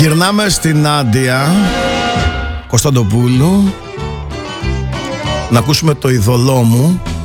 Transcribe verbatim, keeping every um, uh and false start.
Γυρνάμε στην Νάντια Κωνσταντοπούλου να ακούσουμε το ειδωλό μου.